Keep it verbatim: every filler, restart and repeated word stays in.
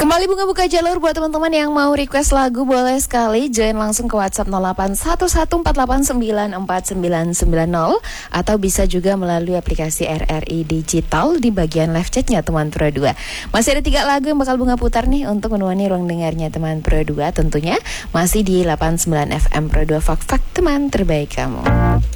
Kembali Bunga buka jalur buat teman-teman yang mau request lagu, boleh sekali join langsung ke WhatsApp nol delapan satu satu empat delapan sembilan empat sembilan sembilan nol atau bisa juga melalui aplikasi R R I Digital di bagian live chatnya teman Pro dua. Masih ada tiga lagu yang bakal Bunga putar nih untuk menemani ruang dengarnya teman Pro dua, tentunya masih di delapan puluh sembilan F M Pro dua, Fak Fak teman terbaik kamu.